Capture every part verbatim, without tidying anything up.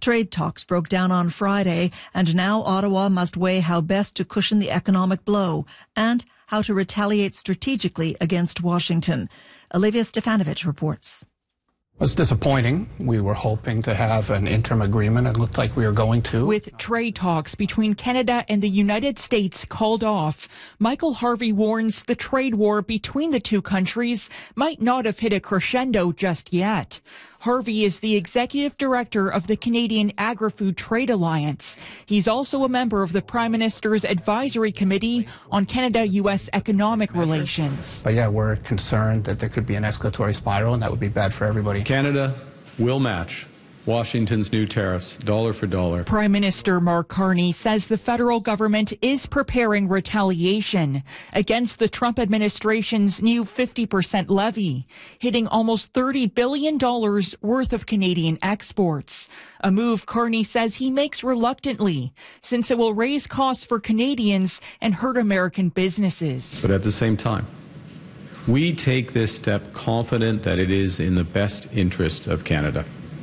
Trade talks broke down on Friday, and now Ottawa must weigh how best to cushion the economic blow and how to retaliate strategically against Washington. Olivia Stefanovic reports. It was disappointing. We were hoping to have an interim agreement. It looked like we were going to. With trade talks between Canada and the United States called off, Michael Harvey warns the trade war between the two countries might not have hit a crescendo just yet. Harvey is the executive director of the Canadian Agri-Food Trade Alliance. He's also a member of the Prime Minister's Advisory Committee on Canada-U S economic relations. But yeah, we're concerned that there could be an escalatory spiral, and that would be bad for everybody. Canada will match Washington's new tariffs, dollar for dollar. Prime Minister Mark Carney says the federal government is preparing retaliation against the Trump administration's new fifty percent levy, hitting almost thirty billion dollars worth of Canadian exports. A move Carney says he makes reluctantly, since it will raise costs for Canadians and hurt American businesses. But at the same time, we take this step confident that it is in the best interest of Canada.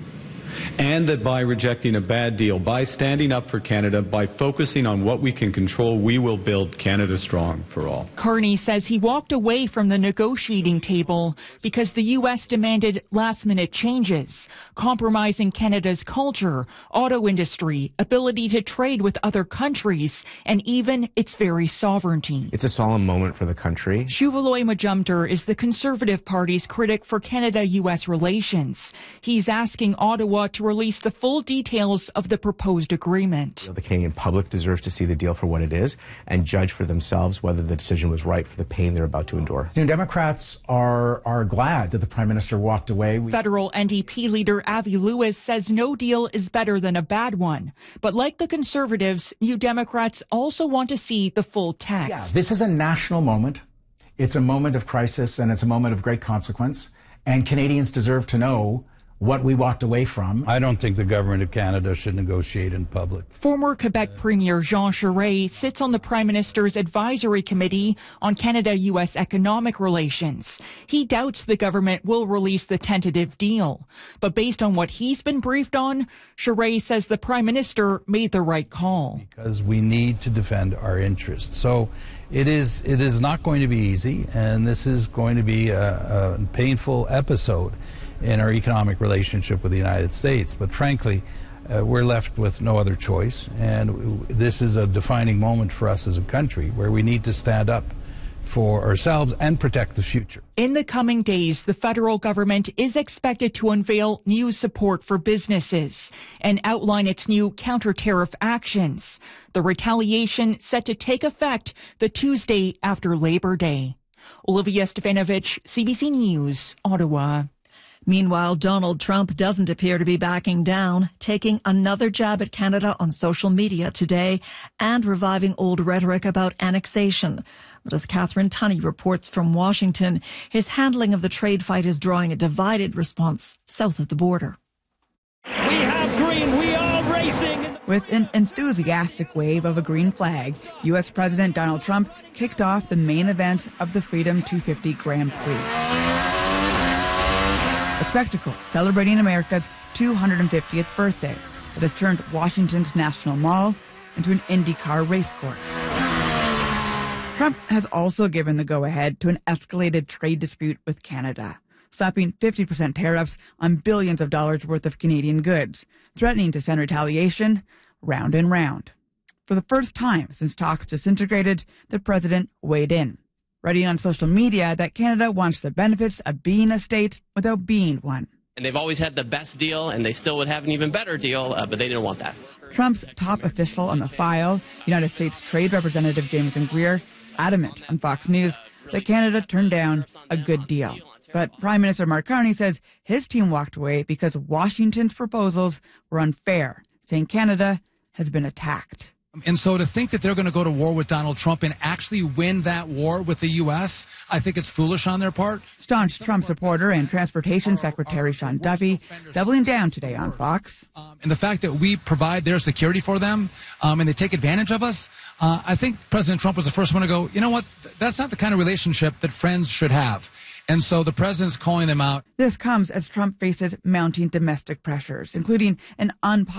And that by rejecting a bad deal, by standing up for Canada, by focusing on what we can control, we will build Canada strong for all. Carney says he walked away from the negotiating table because the U S demanded last-minute changes, compromising Canada's culture, auto industry, ability to trade with other countries, and even its very sovereignty. It's a solemn moment for the country. Shuvaloy Majumdar is the Conservative Party's critic for Canada-U S relations. He's asking Ottawa to release the full details of the proposed agreement. The Canadian public deserves to see the deal for what it is and judge for themselves whether the decision was right for the pain they're about to endure. New Democrats are are glad that the Prime Minister walked away. We Federal N D P leader Avi Lewis says no deal is better than a bad one. But like the Conservatives, New Democrats also want to see the full text. Yeah, this is a national moment. It's a moment of crisis, and it's a moment of great consequence. And Canadians deserve to know what we walked away from. I don't think the government of Canada should negotiate in public. Former Quebec Premier Jean Charest sits on the Prime Minister's Advisory Committee on Canada-U S economic relations. He doubts the government will release the tentative deal. But based on what he's been briefed on, Charest says the Prime Minister made the right call. Because we need to defend our interests. So it is, it is not going to be easy, and this is going to be a, a painful episode in our economic relationship with the United States. But frankly, uh, we're left with no other choice. And this is a defining moment for us as a country where we need to stand up for ourselves and protect the future. In the coming days, the federal government is expected to unveil new support for businesses and outline its new counter-tariff actions. The retaliation set to take effect the Tuesday after Labor Day. Olivia Stefanovic, C B C News, Ottawa. Meanwhile, Donald Trump doesn't appear to be backing down, taking another jab at Canada on social media today and reviving old rhetoric about annexation. But as Catherine Tunney reports from Washington, his handling of the trade fight is drawing a divided response south of the border. We have green. We are racing. With an enthusiastic wave of a green flag, U S President Donald Trump kicked off the main event of the Freedom two fifty Grand Prix. A spectacle celebrating America's two hundred fiftieth birthday that has turned Washington's National Mall into an IndyCar racecourse. Trump has also given the go-ahead to an escalated trade dispute with Canada, slapping fifty percent tariffs on billions of dollars worth of Canadian goods, threatening to send retaliation round and round. For the first time since talks disintegrated, the president weighed in, writing on social media that Canada wants the benefits of being a state without being one. And they've always had the best deal, and they still would have an even better deal, uh, but they didn't want that. Trump's top official on the file, United States Trade Representative Jameson Greer, adamant on Fox News that Canada turned down a good deal. But Prime Minister Mark Carney says his team walked away because Washington's proposals were unfair, saying Canada has been attacked. And so to think that they're going to go to war with Donald Trump and actually win that war with the U S, I think it's foolish on their part. Staunch Trump supporter and Transportation Secretary Sean Duffy doubling down today on Fox. Um, and the fact that we provide their security for them um, and they take advantage of us, uh, I think President Trump was the first one to go, you know what, that's not the kind of relationship that friends should have. And so the president's calling them out. This comes as Trump faces mounting domestic pressures, including an unpopular